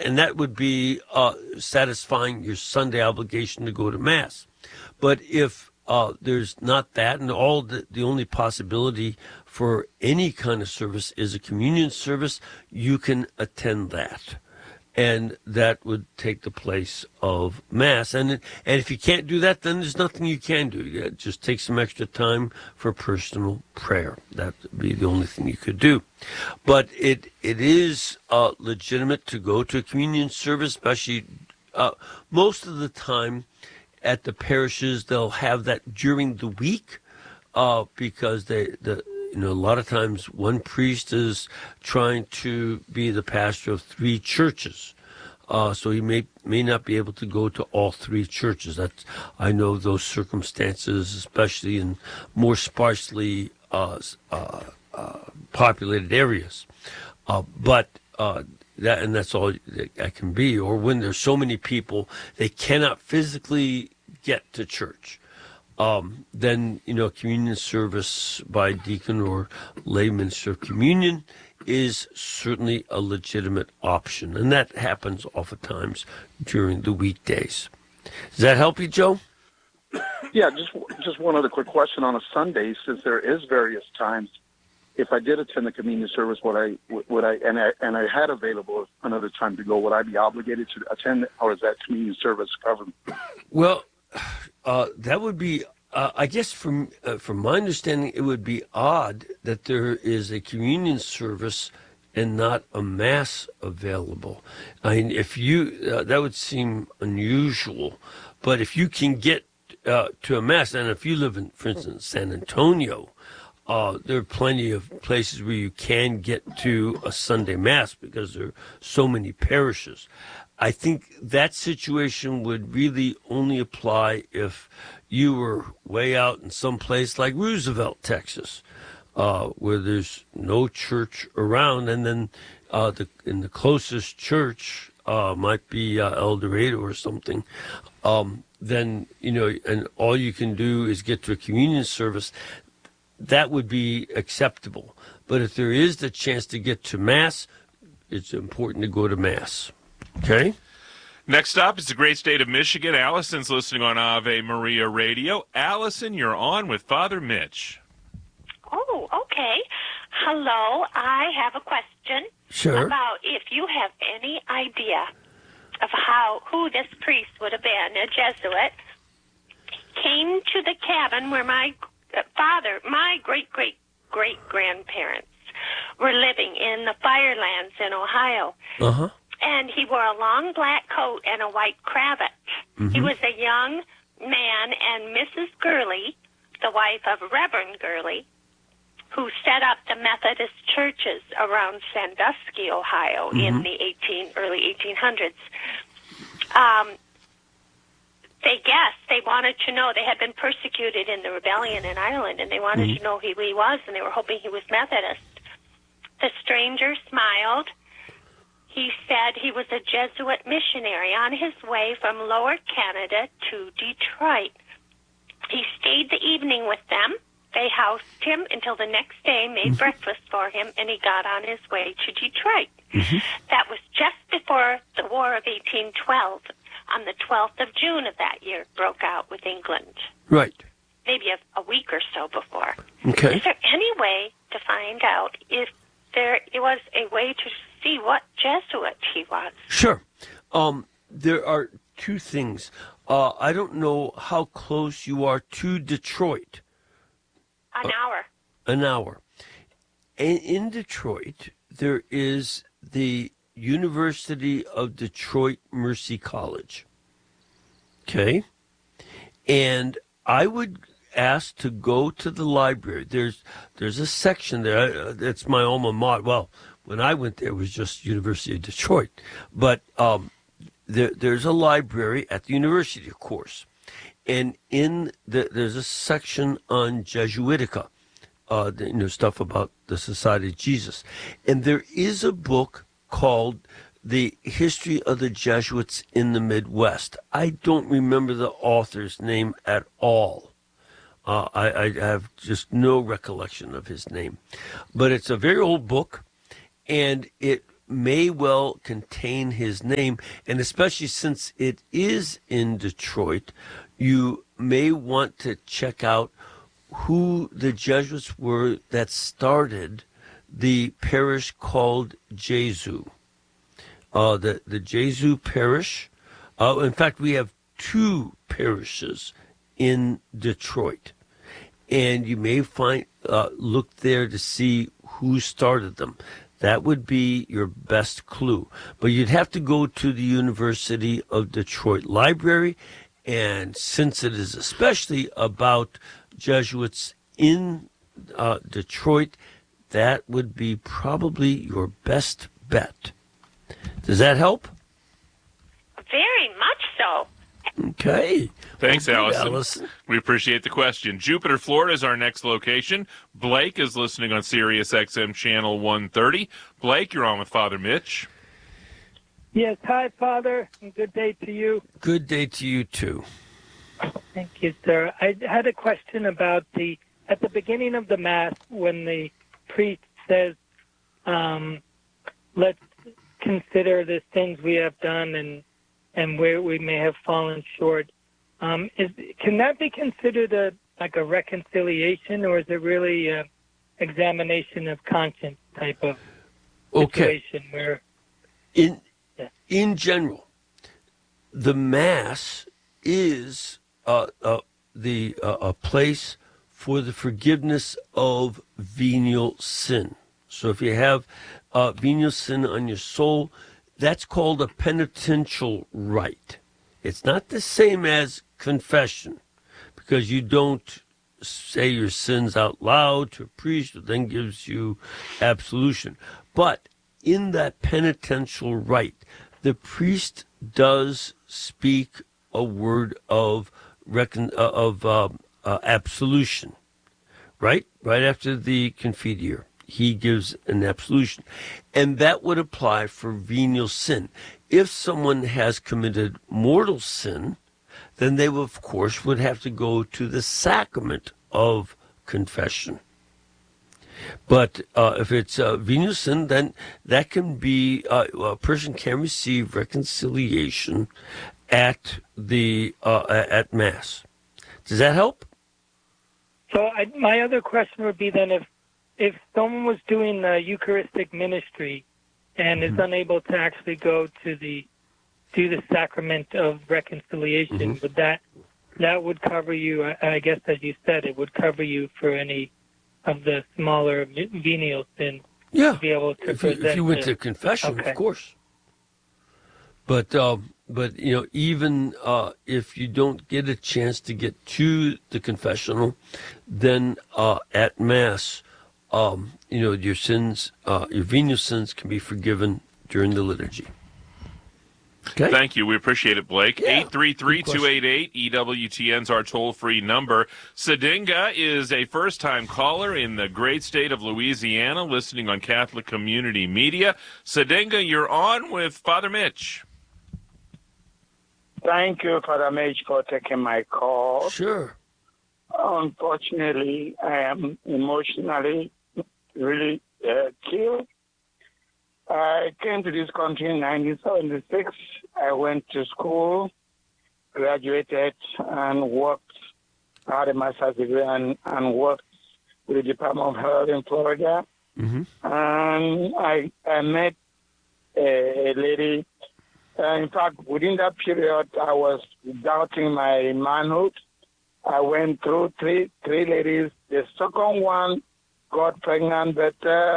and that would be satisfying your Sunday obligation to go to Mass. But if there's not that, and the only possibility for any kind of service is a communion service, you can attend that. And that would take the place of Mass. And if you can't do that, then there's nothing you can do. Just take some extra time for personal prayer. That would be the only thing you could do. But it is legitimate to go to a communion service, especially most of the time at the parishes. They'll have that during the week because a lot of times one priest is trying to be the pastor of 3 churches. So he may not be able to go to all 3 churches. I know those circumstances, especially in more sparsely populated areas. But that's all that can be. Or when there's so many people, they cannot physically get to church. Then, communion service by deacon or lay minister of communion is certainly a legitimate option. And that happens oftentimes during the weekdays. Does that help you, Joe? Yeah, just one other quick question on a Sunday, since there is various times. If I did attend the communion service, would I had available another time to go, would I be obligated to attend, or is that communion service covered? Well, that would be, I guess from my understanding, it would be odd that there is a communion service and not a Mass available. I mean, that would seem unusual. But if you can get to a Mass, and if you live in, for instance, San Antonio, there are plenty of places where you can get to a Sunday Mass because there are so many parishes. I think that situation would really only apply if you were way out in some place like Roosevelt, Texas, where there's no church around, and then in the closest church might be El Dorado or something. Then, and all you can do is get to a communion service. That would be acceptable. But if there is the chance to get to Mass, it's important to go to Mass. Okay? Next up is the great state of Michigan. Allison's listening on Ave Maria Radio. Allison, you're on with Father Mitch. Oh, okay. Hello. I have a question. Sure. About if you have any idea of who this priest would have been, a Jesuit, came to the cabin where my great-great-great-great-grandparents were living in the Firelands in Ohio. Uh-huh. And he wore a long black coat and a white cravat. Mm-hmm. He was a young man, and Mrs. Gurley, the wife of Reverend Gurley, who set up the Methodist churches around Sandusky, Ohio, in the early 1800s. They wanted to know, they had been persecuted in the rebellion in Ireland, and they wanted to know who he was, and they were hoping he was Methodist. The stranger smiled. He said he was a Jesuit missionary on his way from Lower Canada to Detroit. He stayed the evening with them. They housed him until the next day, made breakfast for him, and he got on his way to Detroit. That was just before the War of 1812. On the 12th of June of that year, broke out with England. Right. Maybe a week or so before. Okay. Is there any way to find out if there was a way to see what Jesuit he was? Sure. There are 2 things. I don't know how close you are to Detroit. An hour. And in Detroit, there is the University of Detroit Mercy College. Okay? And I would ask to go to the library. There's a section there. That's my alma mater. Well, when I went there, it was just University of Detroit. But there's a library at the university, of course. And there's a section on Jesuitica, stuff about the Society of Jesus. And there is a book called The History of the Jesuits in the Midwest. I don't remember the author's name at all. I have just no recollection of his name. But it's a very old book, and it may well contain his name, and especially since it is in Detroit, you may want to check out who the Jesuits were that started the parish called Jesu. The Jesu parish. In fact, we have 2 parishes in Detroit, and you may look there to see who started them. That would be your best clue. But you'd have to go to the University of Detroit Library, and since it is especially about Jesuits in Detroit, that would be probably your best bet. Does that help? Very much so. Okay. Thanks, Well, Allison. We appreciate the question. Jupiter, Florida is our next location. Blake is listening on Sirius XM Channel 130. Blake, you're on with Father Mitch. Yes, hi, Father, and good day to you. Good day to you, too. Thank you, sir. I had a question about at the beginning of the Mass, when the priest says, let's consider the sins we have done and where we may have fallen short. Can that be considered a reconciliation, or is it really an examination of conscience type of situation? Where in general, the Mass is a place for the forgiveness of venial sin. So if you have venial sin on your soul, that's called a penitential rite. It's not the same as confession, because you don't say your sins out loud to a priest who then gives you absolution. But in that penitential rite, the priest does speak a word of absolution, right after the Confiteor. He gives an absolution. And that would apply for venial sin. If someone has committed mortal sin, then they, of course, would have to go to the sacrament of confession. But if it's venial sin, then that can be, a person can receive reconciliation at at Mass. Does that help? So my other question would be then, if someone was doing the Eucharistic ministry and is unable to actually go to do the sacrament of reconciliation, would that would cover you? I guess, as you said, it would cover you for any of the smaller venial sins. Yeah, to be able to if you went to confession, okay. Of course. But even if you don't get a chance to get to the confessional, then at Mass, your sins, your venial sins, can be forgiven during the liturgy. Okay. Thank you. We appreciate it, Blake. Yeah. 833-288-EWTN's our toll-free number. Sadinga is a first-time caller in the great state of Louisiana, listening on Catholic Community Media. Sadinga, you're on with Father Mitch. Thank you, Father Mitch, for taking my call. Sure. Unfortunately, I am emotionally really killed. I came to this country in 1976. I went to school, graduated, and worked, had a master's degree, and worked with the Department of Health in Florida. Mm-hmm. And I met a lady. In fact, within that period, I was doubting my manhood. I went through three ladies. The second one got pregnant, but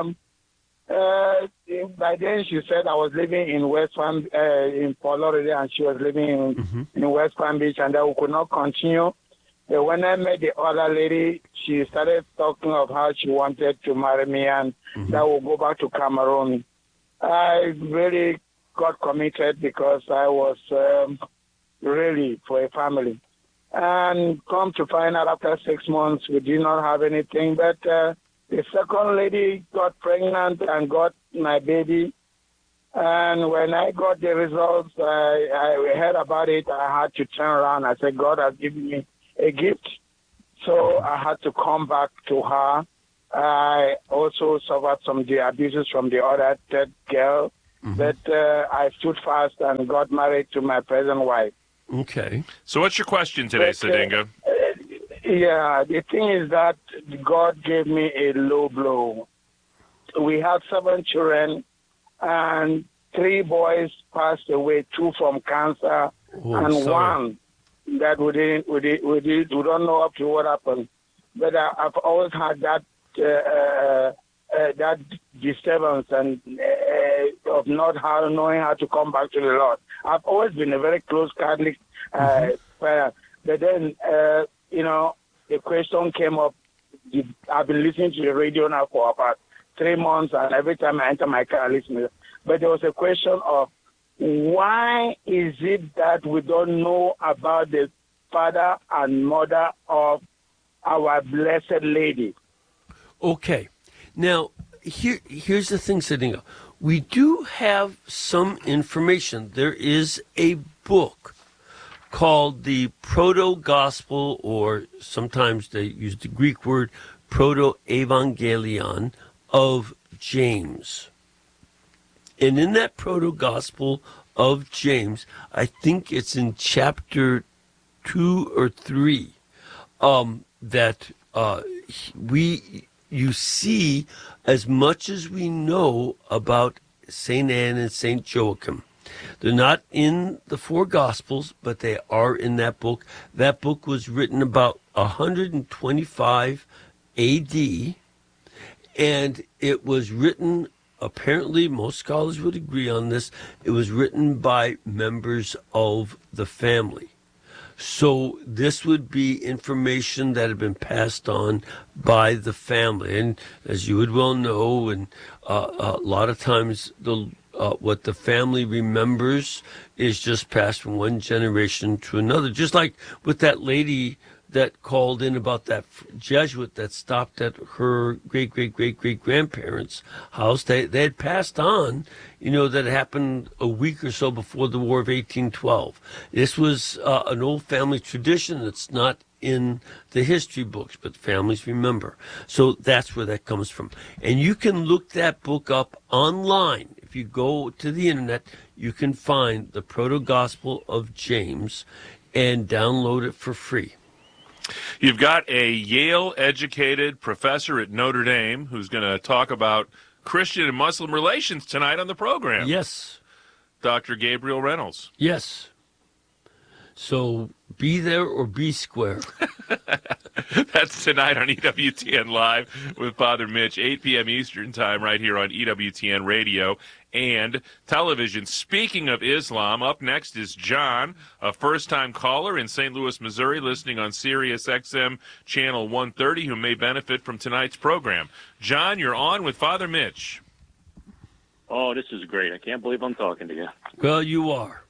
by then she said I was living in West Palm, in Florida, and she was living in West Palm Beach, and that we could not continue. But when I met the other lady, she started talking of how she wanted to marry me and that we'll go back to Cameroon. I really got committed because I was really for a family. And come to find out after 6 months, we did not have anything. But the second lady got pregnant and got my baby. And when I got the results, I heard about it. I had to turn around. I said, God has given me a gift. So I had to come back to her. I also suffered some the abuses from the other third girl. But I stood fast and got married to my present wife. Okay. So what's your question today, Sadinga? Yeah, the thing is that God gave me a low blow. We had 7 children, and 3 boys passed away, 2 from cancer, and sorry. 1 that we don't know up to what happened. But I've always had that that disturbance and of not knowing how to come back to the Lord. I've always been a very close Catholic prayer, but then the question came up. I've been listening to the radio now for about 3 months, and every time I enter my car, I listen. But there was a question of why is it that we don't know about the father and mother of our Blessed Lady? Okay. Now, here's the thing, Sadinga. We do have some information. There is a book called the Proto-Gospel, or sometimes they use the Greek word Proto-Evangelion of James. And in that Proto-Gospel of James, I think it's in chapter 2 or 3, that you see as much as we know about St. Anne and St. Joachim. They're not in the 4 Gospels, but they are in that book. That book was written about 125 AD, and it was written, apparently, most scholars would agree on this, it was written by members of the family. So this would be information that had been passed on by the family. And as you would well know, and a lot of times what the family remembers is just passed from one generation to another. Just like with that lady that called in about that Jesuit that stopped at her great-great-great-great-grandparents' house. They had passed on, that happened a week or so before the War of 1812. This was an old family tradition that's not in the history books, but families remember. So that's where that comes from. And you can look that book up online. If you go to the internet, you can find the Proto-Gospel of James and download it for free. You've got a Yale-educated professor at Notre Dame who's going to talk about Christian and Muslim relations tonight on the program. Yes. Dr. Gabriel Reynolds. Yes. So be there or be square. That's tonight on EWTN Live with Father Mitch, 8 p.m. Eastern Time, right here on EWTN Radio and television. Speaking of Islam, up next is John, a first-time caller in St. Louis, Missouri, listening on Sirius XM Channel 130, who may benefit from tonight's program. John, you're on with Father Mitch. Oh, this is great. I can't believe I'm talking to you. Well, you are.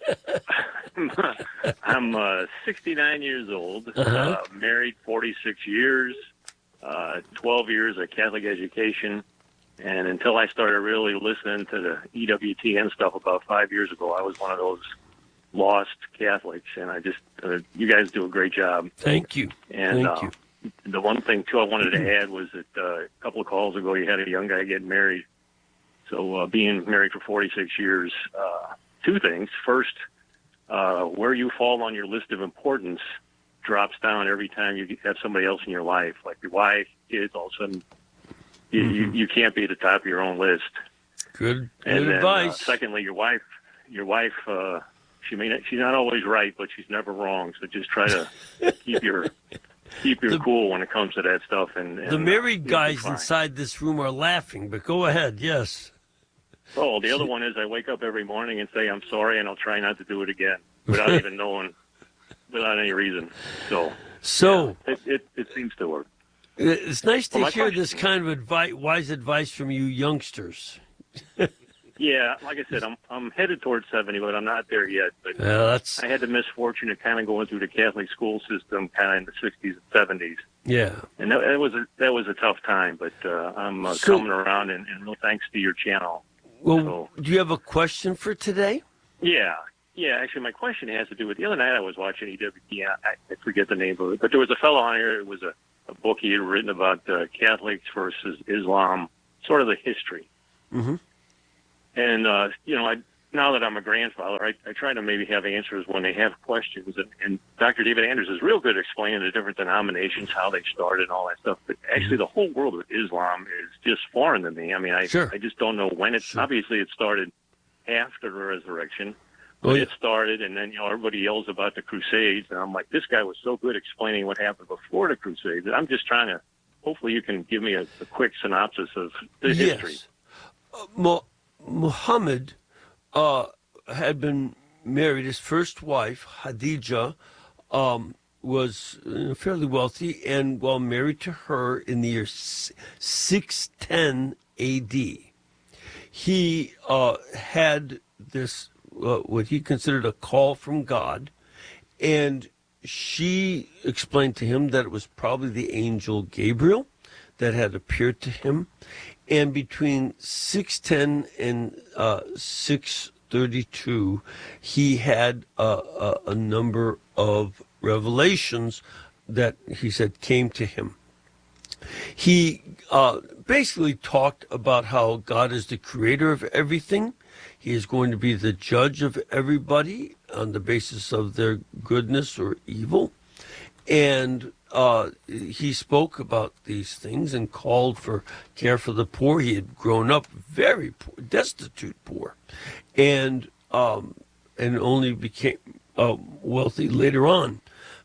I'm 69 years old, married 46 years, 12 years of Catholic education, and until I started really listening to the EWTN stuff about 5 years ago, I was one of those lost Catholics, and I just, you guys do a great job. Thank you. And Thank you. The one thing, too, I wanted to add was that a couple of calls ago, you had a young guy getting married. So being married for 46 years, 2 things. First, where you fall on your list of importance drops down every time you have somebody else in your life, like your wife, kids. All of a sudden, you can't be at the top of your own list. Good and advice. Then, secondly, your wife, she's not always right, but she's never wrong. So just try to keep your cool when it comes to that stuff. And the married guys inside this room are laughing, but go ahead. Yes. Oh, the other one is I wake up every morning and say I'm sorry, and I'll try not to do it again without even knowing, without any reason. So yeah, it seems to work. It's nice to hear this kind of wise advice from you youngsters. Yeah, like I said, I'm headed towards 70, but I'm not there yet. But I had the misfortune of kind of going through the Catholic school system kind of in the 60s and 70s. Yeah, and that was a tough time, but I'm coming around, and real thanks to your channel. Well, do you have a question for today? Yeah. Actually, my question has to do with the other night I was watching EWTN. I forget the name of it, but there was a fellow on here. It was a a book he had written about Catholics versus Islam, sort of the history. Mm-hmm. And, now that I'm a grandfather, I try to maybe have answers when they have questions. And Dr. David Anders is real good at explaining the different denominations, how they started and all that stuff. But actually, the whole world of Islam is just foreign to me. I mean, I just don't know when obviously it started after the resurrection. But it started, and then, everybody yells about the Crusades. And I'm like, this guy was so good explaining what happened before the Crusades. I'm just trying to, hopefully you can give me a quick synopsis of the history. Muhammad had been married. His first wife, Khadija, was fairly wealthy, and while married to her in the year 610 A.D., he had this, what he considered a call from God, and she explained to him that it was probably the angel Gabriel that had appeared to him. And between 610 and 632, he had a number of revelations that he said came to him. He basically talked about how God is the creator of everything. He is going to be the judge of everybody on the basis of their goodness or evil. And he spoke about these things and called for care for the poor. He had grown up very poor, destitute poor, and only became wealthy later on.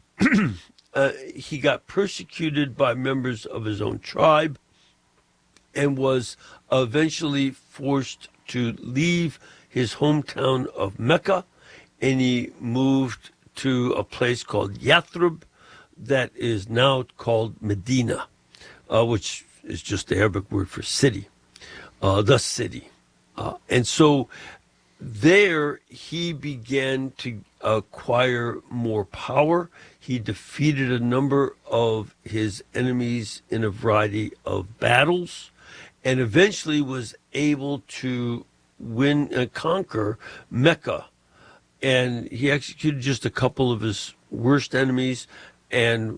He got persecuted by members of his own tribe and was eventually forced to leave his hometown of Mecca, and he moved to a place called Yathrib, that is now called Medina, which is just the Arabic word for city, the city. And so there he began to acquire more power. He defeated a number of his enemies in a variety of battles, and eventually was able to win and conquer Mecca. And he executed just a couple of his worst enemies, and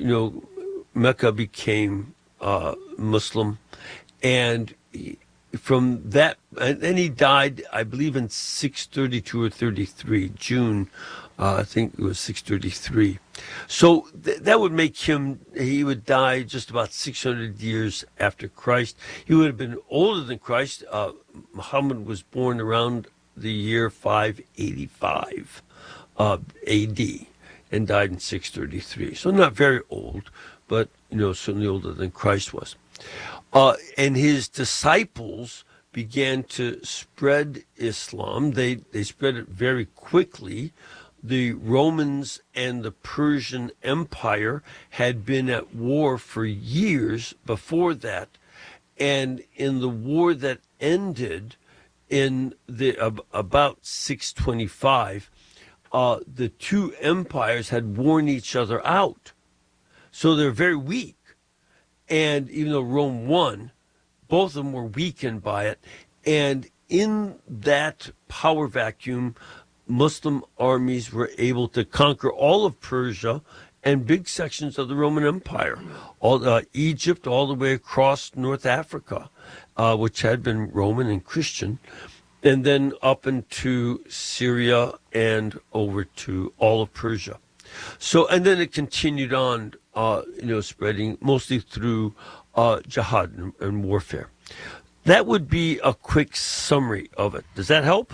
Mecca became Muslim, and from that, and then he died, I believe, in 632 or 33, June. I think it was 633. So that would make him, he would die just about 600 years after Christ. He would have been older than Christ. Muhammad was born around the year 585 A.D. and died in 633. So not very old, but, certainly older than Christ was. And his disciples began to spread Islam. They spread it very quickly. The Romans and the Persian Empire had been at war for years before that. And in the war that ended in about 625, the two empires had worn each other out. So they're very weak. And even though Rome won, both of them were weakened by it. And in that power vacuum, Muslim armies were able to conquer all of Persia and big sections of the Roman Empire, all Egypt, all the way across North Africa, which had been Roman and Christian, and then up into Syria and over to all of Persia. So, and then it continued on, spreading mostly through jihad and warfare. That would be a quick summary of it. Does that help?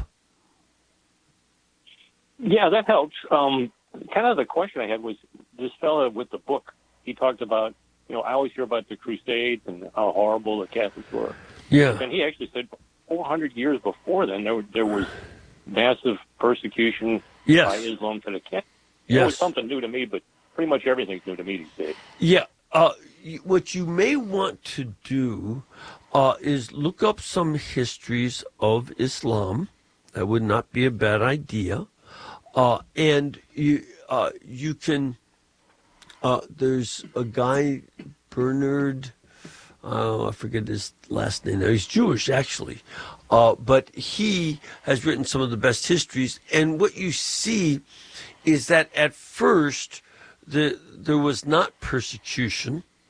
Yeah, that helps. Kind of the question I had was this fella with the book. He talked about, I always hear about the Crusades and how horrible the Catholics were. Yeah. And he actually said 400 years before then, there was massive persecution by Islam to the Catholics. Yes. It was something new to me, but pretty much everything's new to me these days. Yeah. What you may want to do is look up some histories of Islam. That would not be a bad idea. And you can, there's a guy, Bernard, I forget his last name. He's Jewish, actually. But he has written some of the best histories. And what you see is that at first there was not persecution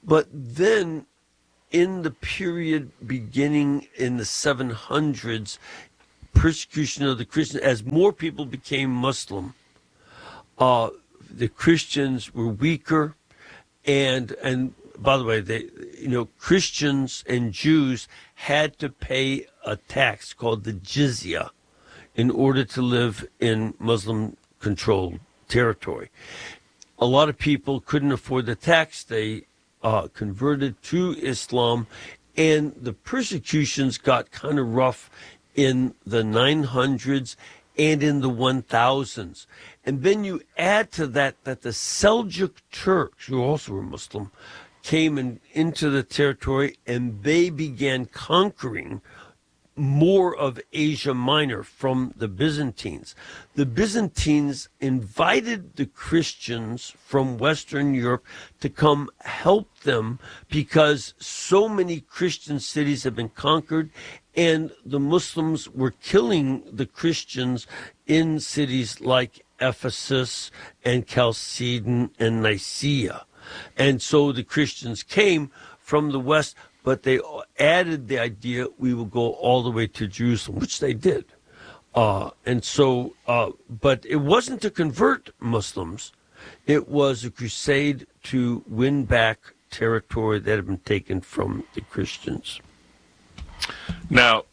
But then in the period beginning in the 700s, persecution of the Christians, as more people became Muslim, the Christians were weaker, and by the way, Christians and Jews had to pay a tax called the jizya in order to live in Muslim-controlled territory. A lot of people couldn't afford the tax. They converted to Islam, and the persecutions got kind of rough in the 900s and in the 1000s. And then you add to that the Seljuk Turks, who also were Muslim, came into the territory, and they began conquering more of Asia Minor from the Byzantines. The Byzantines invited the Christians from Western Europe to come help them because so many Christian cities had been conquered, and the Muslims were killing the Christians in cities like Ephesus and Chalcedon and Nicaea. And so the Christians came from the west, but they added the idea we will go all the way to Jerusalem, which they did. But it wasn't to convert Muslims. It was a crusade to win back territory that had been taken from the Christians. Now,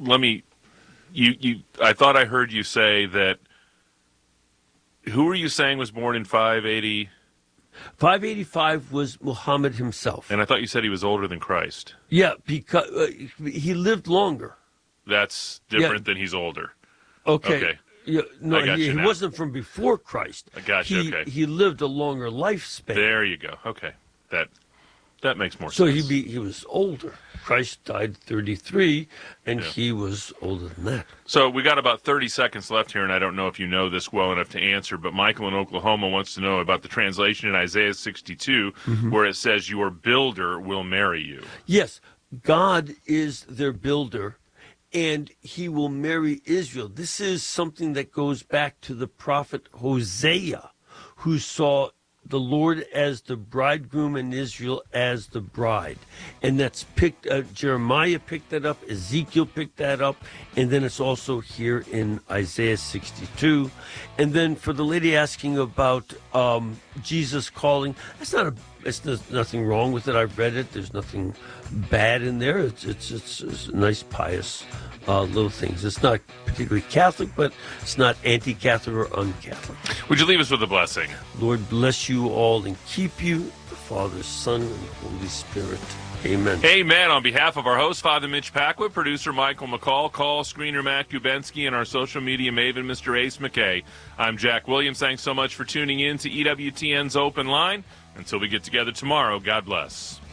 I thought I heard you say that, who were you saying was born in 580? 585 was Muhammad himself. And I thought you said he was older than Christ. Yeah, because he lived longer. That's different than he's older. Okay. Yeah, no, he now. wasn't from before Christ. I got you, okay. He lived a longer lifespan. There you go. Okay. That makes more sense. So he was older. Christ died 33, and he was older than that. So we got about 30 seconds left here, and I don't know if you know this well enough to answer, but Michael in Oklahoma wants to know about the translation in Isaiah 62, where it says, your builder will marry you. Yes, God is their builder, and he will marry Israel. This is something that goes back to the prophet Hosea, who saw the Lord as the bridegroom and Israel as the bride. And that's Jeremiah picked that up, Ezekiel picked that up, and then it's also here in Isaiah 62. And then for the lady asking about Jesus calling, there's nothing wrong with it. I've read it. There's nothing bad in there. It's nice, pious little things. It's not particularly Catholic, but it's not anti-Catholic or un-Catholic. Would you leave us with a blessing? Lord bless you all and keep you, the Father, Son, and Holy Spirit. Amen. Amen. On behalf of our host, Father Mitch Packwood, producer Michael McCall, call screener Matt Kubensky, and our social media maven, Mr. Ace McKay, I'm Jack Williams. Thanks so much for tuning in to EWTN's Open Line. Until we get together tomorrow, God bless.